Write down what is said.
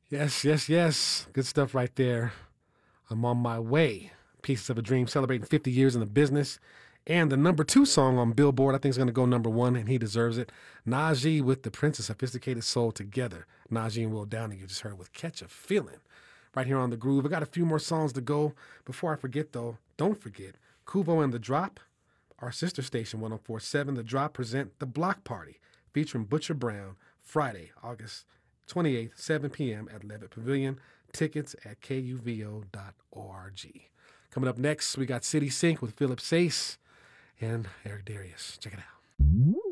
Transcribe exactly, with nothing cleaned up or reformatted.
Yes, yes, yes. Good stuff right there. I'm on my way. Pieces of a Dream celebrating fifty years in the business. And the number two song on Billboard, I think is going to go number one, and he deserves it. Najee with the Prince of Sophisticated Soul together. Najee and Will Downing, you just heard with Catch a Feeling. Right here on The Groove. I got a few more songs to go. Before I forget, though, don't forget, Kuvo and The Drop, our sister station, one oh four point seven, The Drop present The Block Party, featuring Butcher Brown, Friday, August twenty-eighth, seven p.m. at Levitt Pavilion. Tickets at K U V O dot org. Coming up next, we got City Sync with Philip Sace and Eric Darius. Check it out.